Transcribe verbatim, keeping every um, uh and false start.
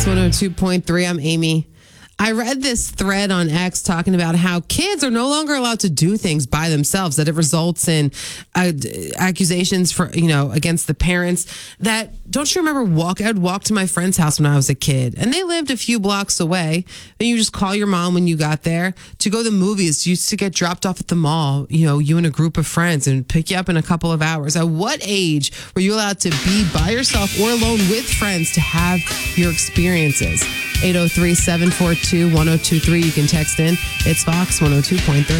one oh two point three. I'm Amy. I read this thread on X talking about how kids are no longer allowed to do things by themselves, that it results in uh, accusations for, you know, against the parents. That, don't you remember, walk? I'd walk to my friend's house when I was a kid, and they lived a few blocks away. And you just call your mom when you got there. To go to the movies, you used to get dropped off at the mall, you know, you and a group of friends, and pick you up in a couple of hours. At what age were you allowed to be by yourself or alone with friends to have your experiences? eight oh three, seven four two, one oh two three. You can text in. It's Fox one oh two point three.